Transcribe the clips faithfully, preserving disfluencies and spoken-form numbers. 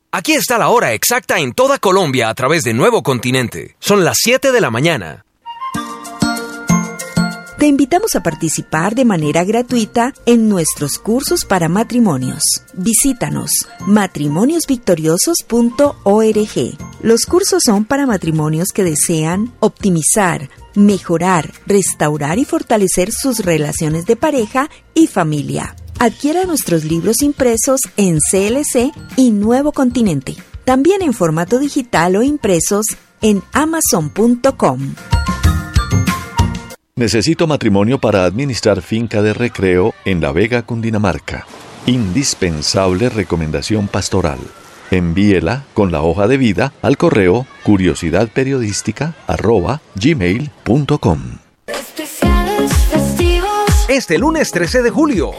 Aquí está la hora exacta en toda Colombia a través de Nuevo Continente. Son las siete de la mañana. Te invitamos a participar de manera gratuita en nuestros cursos para matrimonios. Visítanos matrimonios victoriosos punto org. Los cursos son para matrimonios que desean optimizar, mejorar, restaurar y fortalecer sus relaciones de pareja y familia. Adquiera nuestros libros impresos en C L C y Nuevo Continente. También en formato digital o impresos en amazon punto com. Necesito matrimonio para administrar finca de recreo en La Vega, Cundinamarca. Indispensable recomendación pastoral. Envíela con la hoja de vida al correo curiosidadperiodística arroba gmail punto com. Este lunes trece de julio.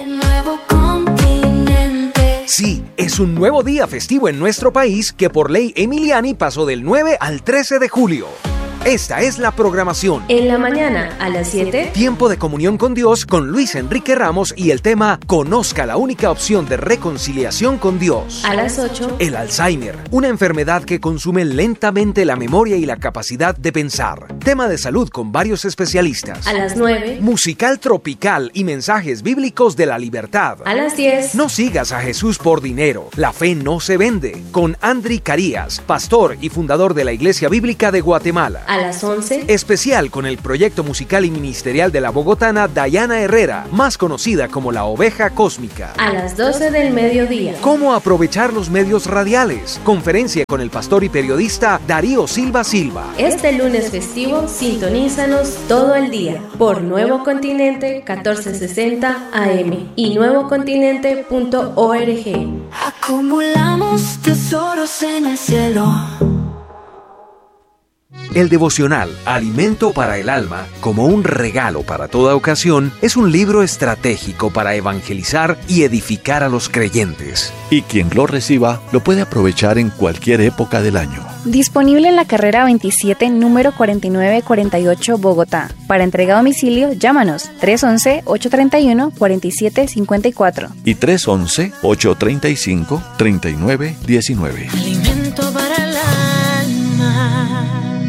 Sí, es un nuevo día festivo en nuestro país que por ley Emiliani pasó del nueve al trece de julio. Esta es la programación. En la mañana, a las siete. Tiempo de comunión con Dios con Luis Enrique Ramos y el tema Conozca la única opción de reconciliación con Dios. A las ocho. El Alzheimer, una enfermedad que consume lentamente la memoria y la capacidad de pensar. Tema de salud con varios especialistas. A las nueve. Musical tropical y mensajes bíblicos de la libertad. A las diez. No sigas a Jesús por dinero. La fe no se vende. Con Andri Carías, pastor y fundador de la Iglesia Bíblica de Guatemala. A las once. Especial con el proyecto musical y ministerial de la bogotana Dayana Herrera, más conocida como la Oveja Cósmica. A las doce del mediodía. ¿Cómo aprovechar los medios radiales? Conferencia con el pastor y periodista Darío Silva Silva. Este lunes festivo, sintonízanos todo el día por Nuevo Continente catorce sesenta A M y nuevo continente punto org. Acumulamos tesoros en el cielo. El devocional Alimento para el Alma, como un regalo para toda ocasión, es un libro estratégico para evangelizar y edificar a los creyentes. Y quien lo reciba lo puede aprovechar en cualquier época del año. Disponible en la carrera veintisiete, número cuarenta y nueve cuarenta y ocho, Bogotá. Para entrega a domicilio, llámanos tres once, ocho treinta y uno, cuarenta y siete cincuenta y cuatro. Y tres once, ocho treinta y cinco, treinta y nueve diecinueve. Alimento para el alma.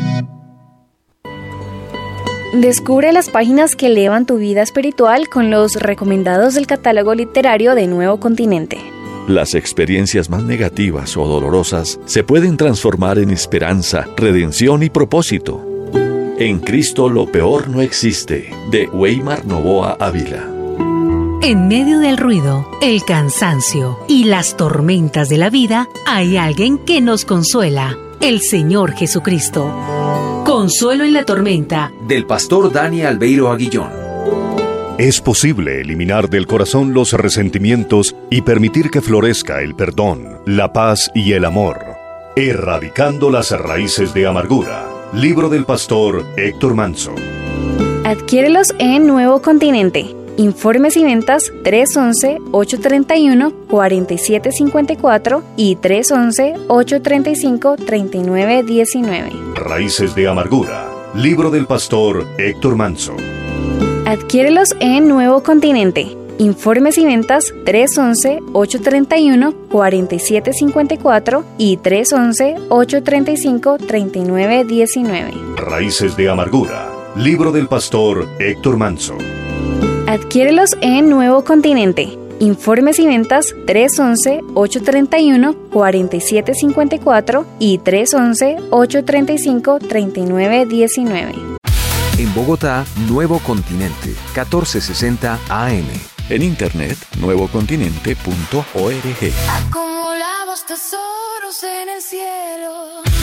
Descubre las páginas que elevan tu vida espiritual con los recomendados del catálogo literario de Nuevo Continente. Las experiencias más negativas o dolorosas se pueden transformar en esperanza, redención y propósito. En Cristo lo peor no existe, de Weimar Novoa Ávila. En medio del ruido, el cansancio y las tormentas de la vida, hay alguien que nos consuela, el Señor Jesucristo. Consuelo en la tormenta. Del pastor Dani Albeiro Aguillón. Es posible eliminar del corazón los resentimientos y permitir que florezca el perdón, la paz y el amor. Erradicando las raíces de amargura. Libro del pastor Héctor Manso. Adquiérelos en Nuevo Continente. Informes y ventas tres once, ocho treinta y uno, cuarenta y siete cincuenta y cuatro y tres once, ocho treinta y cinco, treinta y nueve diecinueve. Raíces de amargura. Libro del pastor Héctor Manso. Adquiérelos en Nuevo Continente. Informes y ventas tres once, ocho treinta y uno, cuarenta y siete cincuenta y cuatro y tres once, ocho treinta y cinco, treinta y nueve diecinueve. Raíces de amargura. Libro del pastor Héctor Manso. Adquiérelos en Nuevo Continente. Informes y ventas tres once, ocho treinta y uno, cuarenta y siete cincuenta y cuatro y tres once, ocho treinta y cinco, treinta y nueve diecinueve. En Bogotá, Nuevo Continente, catorce sesenta A M. En internet, nuevo continente punto org. Acumulamos tesoros en el cielo.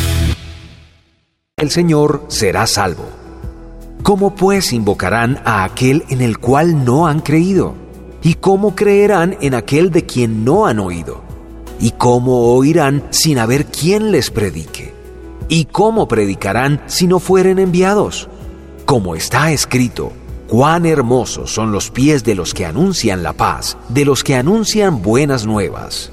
El Señor será salvo. ¿Cómo pues invocarán a aquel en el cual no han creído? ¿Y cómo creerán en aquel de quien no han oído? ¿Y cómo oirán sin haber quien les predique? ¿Y cómo predicarán si no fueren enviados? Como está escrito, cuán hermosos son los pies de los que anuncian la paz, de los que anuncian buenas nuevas.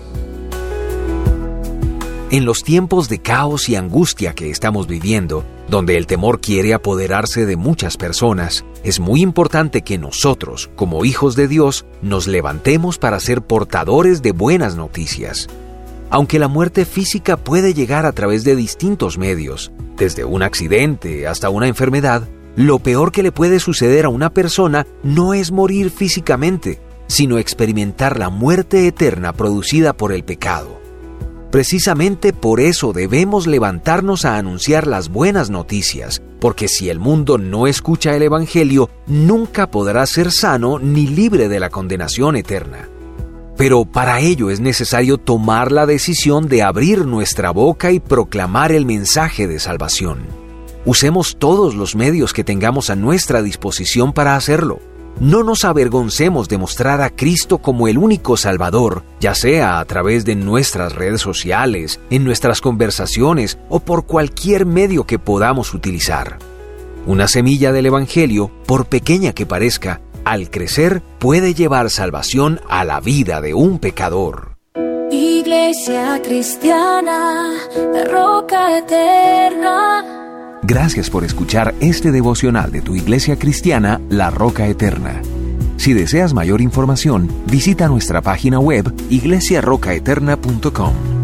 En los tiempos de caos y angustia que estamos viviendo, donde el temor quiere apoderarse de muchas personas, es muy importante que nosotros, como hijos de Dios, nos levantemos para ser portadores de buenas noticias. Aunque la muerte física puede llegar a través de distintos medios, desde un accidente hasta una enfermedad, lo peor que le puede suceder a una persona no es morir físicamente, sino experimentar la muerte eterna producida por el pecado. Precisamente por eso debemos levantarnos a anunciar las buenas noticias, porque si el mundo no escucha el Evangelio, nunca podrá ser sano ni libre de la condenación eterna. Pero para ello es necesario tomar la decisión de abrir nuestra boca y proclamar el mensaje de salvación. Usemos todos los medios que tengamos a nuestra disposición para hacerlo. No nos avergoncemos de mostrar a Cristo como el único Salvador, ya sea a través de nuestras redes sociales, en nuestras conversaciones o por cualquier medio que podamos utilizar. Una semilla del Evangelio, por pequeña que parezca, al crecer puede llevar salvación a la vida de un pecador. Iglesia Cristiana, la roca eterna. Gracias por escuchar este devocional de tu Iglesia Cristiana, La Roca Eterna. Si deseas mayor información, visita nuestra página web iglesia roca eterna punto com.